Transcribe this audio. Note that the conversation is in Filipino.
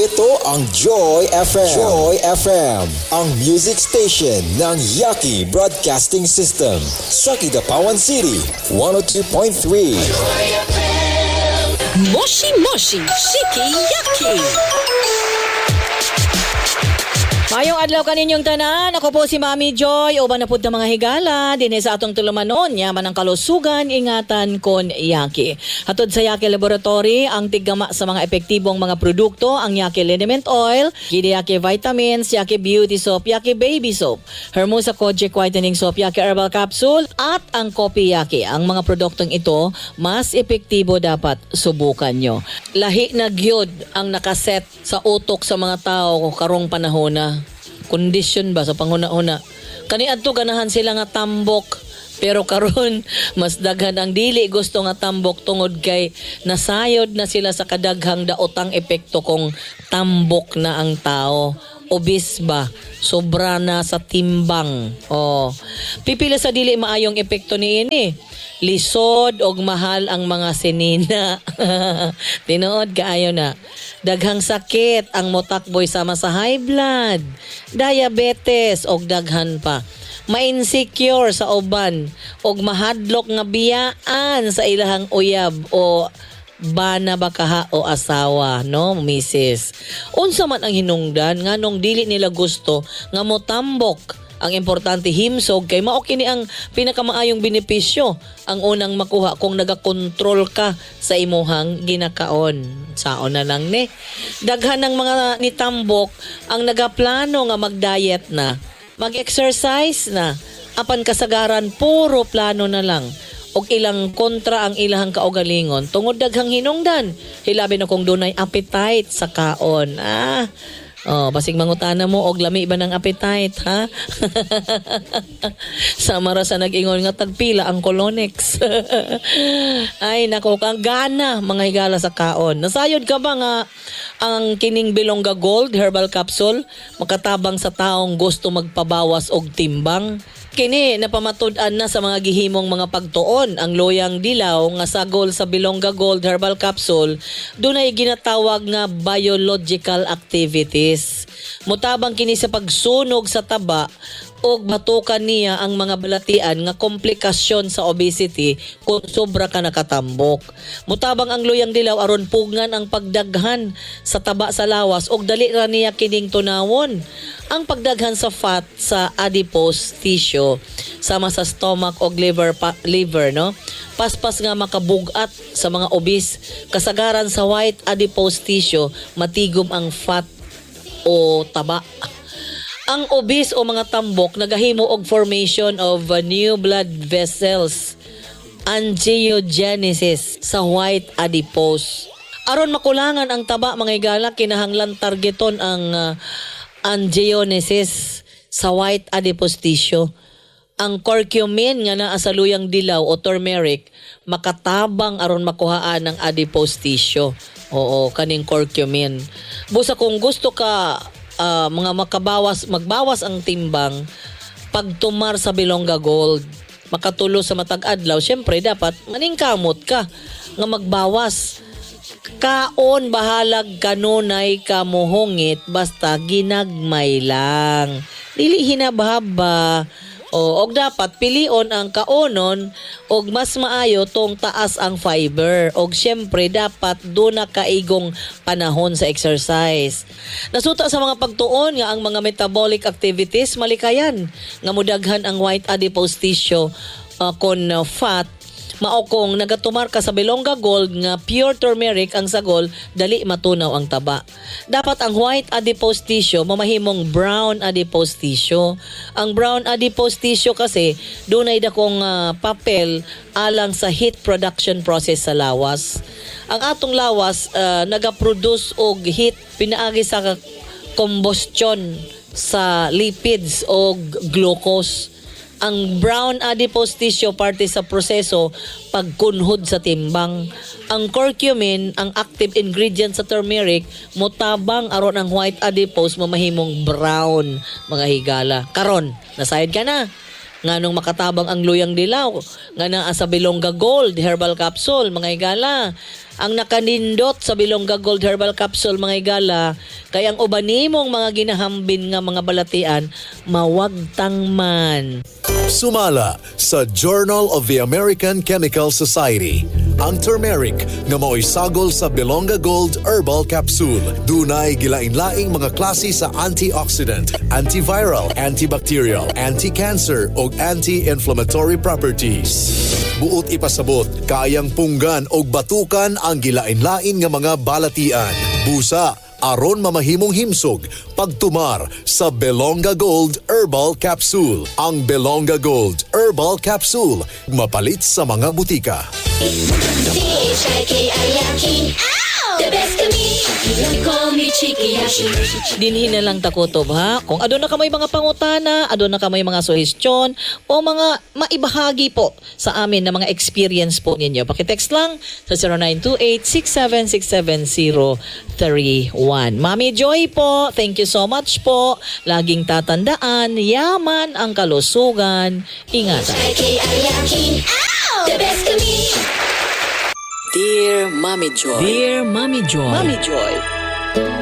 Ito ang Joy FM. Joy FM, ang music station ng Yaki Broadcasting System sa Kidapawan City, 102.3. Moshi Moshi Shiki Yaki. Mayong adlaw kaninyong tanan, ako po si Mami Joy, uban na pud ng mga higala, dinhi sa atong tulumanon, yaman ang kalusugan, ingatan kon Yaki. Hatod sa Yaki Laboratory, ang tiggama sa mga epektibong mga produkto, ang Yaki Liniment Oil, Yaki Vitamins, Yaki Beauty Soap, Yaki Baby Soap, Hermosa Kojic Whitening Soap, Yaki Herbal Capsule, at ang Kopi Yaki. Ang mga produktong ito, mas epektibo dapat subukan nyo. Lahi na gyud ang nakaset sa utok sa mga tao karong panahon na. Kondisyon ba sa panguna-una. Kaniadto ganahan sila nga tambok. Pero karon mas daghan ang dili gusto nga tambok tungod kay nasayod na sila sa kadaghang daotang epekto kung tambok na ang tao. Obis ba? Sobra na sa timbang. Pipila sa dili maayong epekto niini. Lisod og mahal ang mga sinina. Tinuod kaayo na. Daghang sakit ang motakboy sama sa high blood, diabetes og daghan pa. Ma-insecure sa uban og mahadlok nga biyaan sa ilahang uyab o bana bakaha o asawa, no, misis. Unsa man ang hinungdan nganong dili nila gusto nga motambok. Ang importante himsog kay mao kini ang pinakamaayong benepisyo ang unang makuha kung nagakontrol ka sa imuhang ginakaon. Saon na lang ni. Daghan ng mga nitambok ang nagaplano nga mag-diet na, mag-exercise na, apan kasagaran puro plano na lang. Og ilang kontra ang ilahang kaugalingon tungod daghang hinungdan. Hilabi na kung dunay appetite sa kaon. Basig mangutana mo og lami ba ng appetite, ha? Samara sa nag-ingon nga tagpila ang Colonex. Ay nako, kang gana mga higala sa kaon. Nasayod ka ba nga ang kining Bilongga Gold Herbal Capsule makatabang sa taong gusto magpabawas og timbang? Kini napamatud-an na sa mga gihimong mga pagtuon ang loyang dilaw nga sagol sa Bilongga Gold Herbal Capsule dunay ginatawag nga biological activities. Mutabang kini sa pagsunog sa taba og matukan niya ang mga balatian nga komplikasyon sa obesity kung sobra ka nakatambok. Mutabang ang luyang dilaw aron pugngan ang pagdaghan sa taba sa lawas og dali ra niya kining tunawon ang pagdaghan sa fat sa adipose tissue sama sa stomach o liver, no? Paspas nga makabugat sa mga obese, kasagaran sa white adipose tissue, matigom ang fat o taba. Ang obese o mga tambok nagahimo og formation of new blood vessels, angiogenesis sa white adipose. Aron makulangan ang taba mga higala, kinahanglan targeton ang angiogenesis sa white adipose tissue. Ang curcumin nga naa sa luyang dilaw o turmeric makatabang aron makuhaan ang adipose tissue. Kaning curcumin. Busa kung gusto ka mga magbawas ang timbang, pagtumar sa Bilongga Gold, makatulo sa matag adlaw, syempre dapat maningkamot ka nga magbawas. Kaon bahalag kanunay ka mohongit basta ginagmay lang. Dili hinabhaba. Og dapat pilion ang kaonon og mas maayo tong taas ang fiber. Og syempre dapat doon na kaigong panahon sa exercise. Nasuta sa mga pagtuon nga ang mga metabolic activities malikayan nga mudaghan ang white adipose tissue kon fat. Mao kung nagatumar ka sa Bilongga Gold nga pure turmeric ang sagol, dali matunaw ang taba. Dapat ang white adipose tissue mamahimong brown adipose tissue. Ang brown adipose tissue kasi dunay dakong papel alang sa heat production process sa lawas. Ang atong lawas nagaproduce og heat pinaagi sa combustion sa lipids o glucose. Ang brown adipose tissue parte sa proseso pagkunhod sa timbang. Ang curcumin, ang active ingredient sa turmeric, mutabang aron ang white adipose mamahimong brown mga higala. Karon, nasayad ka na. Nganong makatabang ang luyang dilaw, nga naa sa Bilongga Gold Herbal Capsule mga higala. ang nakanindot sa Bilongga Gold Herbal Capsule mga higala, kay ang uban nimong mga ginahambin nga mga balatian, mawagtang man. Sumala sa Journal of the American Chemical Society ang turmeric nga mao'y sagol sa Bilongga Gold Herbal Capsule. Dunay gilain-laing mga klase sa antioxidant, antiviral, antibacterial, anti-cancer ug anti-inflammatory properties. Buot ipasabot, kayang punggan og batukan ang gilain-lain nga mga balatian. Busa aron mamahimong himsog pagtumar sa Bilongga Gold Herbal Capsule. Ang Bilongga Gold Herbal Capsule mapalit sa mga butika. The best to me, you call me Chiki Yashi. Dinhin na lang takutob ha. Kung adon na kamay mga pangutana, adon na kamay mga suhestyon o mga maibahagi po sa amin na mga experience po ninyo. Pakitext lang sa 0928-6767031. Mami Joy po, thank you so much po. Laging tatandaan, yaman ang kalusugan. Ingatan. The best to me. Dear Mommy Joy. Dear Mommy Joy. Mommy Joy.